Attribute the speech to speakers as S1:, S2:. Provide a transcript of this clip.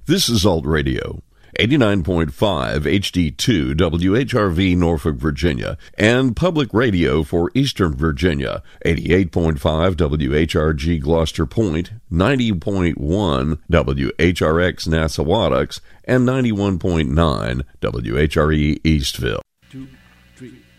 S1: This is Alt Radio, 89.5 HD2 WHRV Norfolk, Virginia, and Public Radio for Eastern Virginia, 88.5 WHRG Gloucester Point, 90.1 WHRX Nassawadox, and 91.9 WHRE Eastville.
S2: 2, 3.